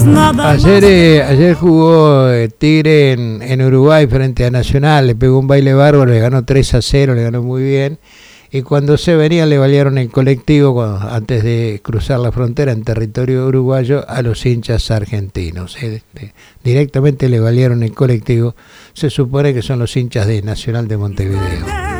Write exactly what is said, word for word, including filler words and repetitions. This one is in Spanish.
Ayer, eh, ayer jugó eh, Tigre en, en Uruguay frente a Nacional, le pegó un baile bárbaro, le ganó tres a cero, le ganó muy bien. Y cuando se venían le valieron el colectivo cuando, antes de cruzar la frontera en territorio uruguayo a los hinchas argentinos. Eh, de, directamente le valieron el colectivo. Se supone que son los hinchas de Nacional de Montevideo.